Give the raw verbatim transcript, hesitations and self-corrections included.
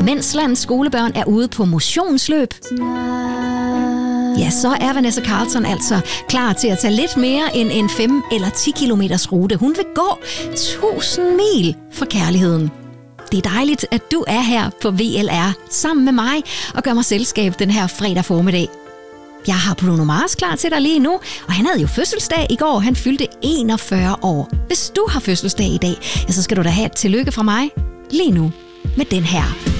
Mens landets skolebørn er ude på motionsløb, ja, så er Vanessa Carlton altså klar til at tage lidt mere end en fem eller ti kilometers rute. Hun vil gå tusind mil for kærligheden. Det er dejligt, at du er her på V L R sammen med mig og gør mig selskab den her fredag formiddag. Jeg har Bruno Mars klar til dig lige nu, og han havde jo fødselsdag i går. Han fyldte enogfyrre år. Hvis du har fødselsdag i dag, ja, så skal du da have et tillykke fra mig lige nu med den her.